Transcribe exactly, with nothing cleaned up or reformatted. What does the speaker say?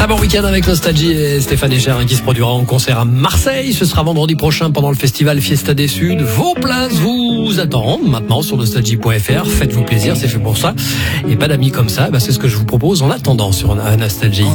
Très bon week-end avec Nostalgie et Stéphane Echer hein, qui se produira en concert à Marseille. Ce sera vendredi prochain pendant le festival Fiesta des Suds. Vos places vous attendent maintenant sur nostalgie point f r. Faites-vous plaisir, c'est fait pour ça. Et pas d'amis comme ça, bah, c'est ce que je vous propose en attendant sur Nostalgie.